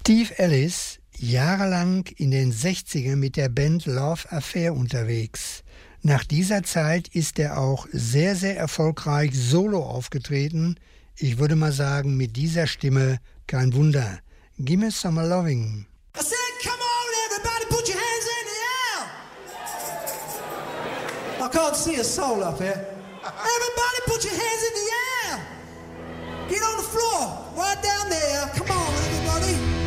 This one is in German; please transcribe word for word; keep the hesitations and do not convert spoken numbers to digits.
Steve Ellis, jahrelang in den sechzigern mit der Band Love Affair unterwegs. Nach dieser Zeit ist er auch sehr, sehr erfolgreich solo aufgetreten. Ich würde mal sagen, mit dieser Stimme kein Wunder. Gimme Some Loving. I said, come on, everybody, put your hands in the air. I can't see a soul up here. Everybody, put your hands in the air. Get on the floor, right down there. Come on, everybody.